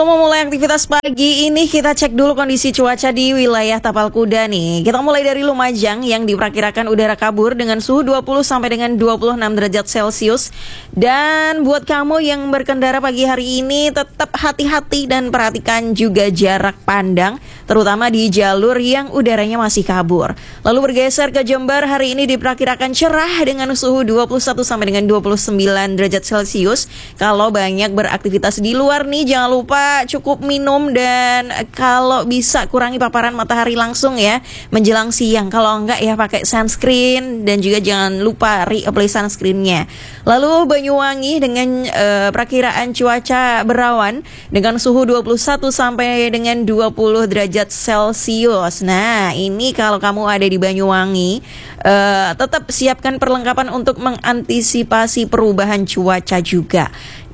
Memulai aktivitas pagi ini kita cek dulu kondisi cuaca di wilayah Tapal Kuda nih. Kita mulai dari Lumajang yang diperkirakan udara kabur dengan suhu 20 sampai dengan 26 derajat Celcius. Dan buat kamu yang berkendara pagi hari ini tetap hati-hati dan perhatikan juga jarak pandang, terutama di jalur yang udaranya masih kabur. Lalu bergeser ke Jember, hari ini diperkirakan cerah dengan suhu 21 sampai dengan 29 derajat Celcius. Kalau banyak beraktivitas di luar nih, jangan lupa cukup minum dan kalau bisa kurangi paparan matahari langsung ya menjelang siang. Kalau enggak ya pakai sunscreen dan juga jangan lupa reapply sunscreennya. Lalu Banyuwangi dengan perakiraan cuaca berawan dengan suhu 21 sampai dengan 20 derajat Celcius. Nah, ini kalau kamu ada di Banyuwangi tetap siapkan perlengkapan untuk mengantisipasi perubahan cuaca juga.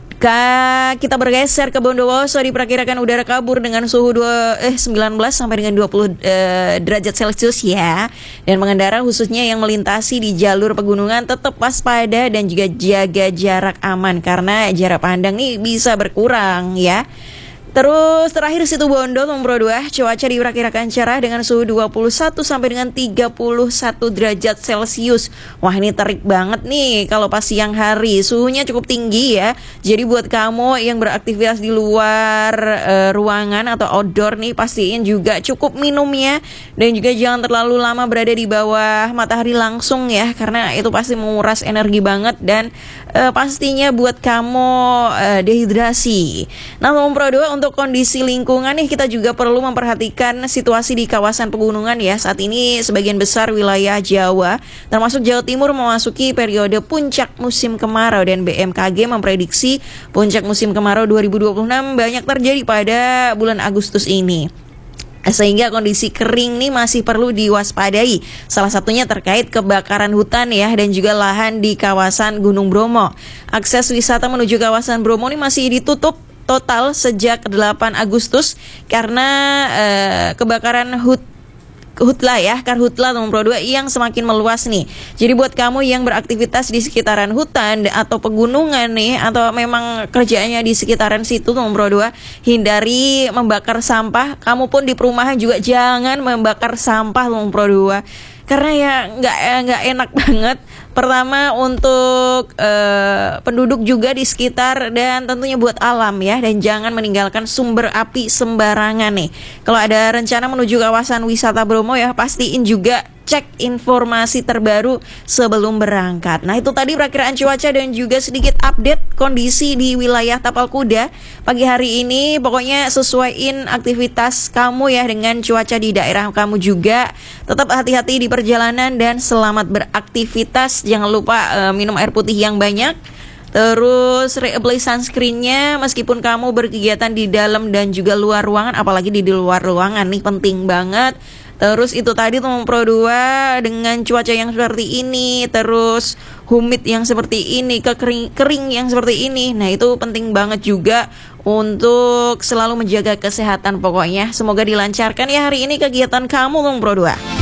Kita bergeser ke Bondowoso, diperkirakan udara kabur dengan suhu 19 sampai dengan 20 derajat Celcius ya. Dan pengendara khususnya yang melintasi di jalur pegunungan tetap waspada dan juga jaga jarak aman karena jarak pandang nih bisa berkurang ya. Terus terakhir Situbondo nomor 2, cuaca diperkirakan cerah dengan suhu 21 sampai dengan 31 derajat Celcius. Wah, ini terik banget nih kalau pas siang hari. Suhunya cukup tinggi ya. Jadi buat kamu yang beraktivitas di luar ruangan atau outdoor nih, pastiin juga cukup minumnya dan juga jangan terlalu lama berada di bawah matahari langsung ya, karena itu pasti menguras energi banget dan pastinya buat kamu dehidrasi. Nah, nomor 2 untuk kondisi lingkungan nih, kita juga perlu memperhatikan situasi di kawasan pegunungan ya. Saat ini sebagian besar wilayah Jawa termasuk Jawa Timur memasuki periode puncak musim kemarau dan BMKG memprediksi puncak musim kemarau 2026 banyak terjadi pada bulan Agustus ini. Sehingga kondisi kering nih masih perlu diwaspadai. Salah satunya terkait kebakaran hutan ya dan juga lahan di kawasan Gunung Bromo. Akses wisata menuju kawasan Bromo ini masih ditutup total sejak 8 Agustus karena kebakaran karhutla nomor 2 yang semakin meluas nih. Jadi buat kamu yang beraktivitas di sekitaran hutan atau pegunungan nih, atau memang kerjaannya di sekitaran situ nomor 2, hindari membakar sampah. Kamu pun di perumahan juga jangan membakar sampah nomor 2. Karena ya nggak enak banget. Pertama untuk penduduk juga di sekitar dan tentunya buat alam ya. Dan jangan meninggalkan sumber api sembarangan nih. Kalau ada rencana menuju kawasan wisata Bromo ya, pastiin juga cek informasi terbaru sebelum berangkat. Nah, itu tadi perakiraan cuaca dan juga sedikit update kondisi di wilayah Tapal Kuda pagi hari ini. Pokoknya sesuaiin aktivitas kamu ya dengan cuaca di daerah kamu juga. Tetap hati-hati di perjalanan dan selamat beraktivitas. Jangan lupa minum air putih yang banyak. Terus reapply sunscreennya meskipun kamu berkegiatan di dalam dan juga luar ruangan, apalagi di luar ruangan nih penting banget. Terus itu tadi nomor 2 dengan cuaca yang seperti ini, terus humid yang seperti ini, kering yang seperti ini. Nah, itu penting banget juga untuk selalu menjaga kesehatan pokoknya. Semoga dilancarkan ya hari ini kegiatan kamu nomor 2.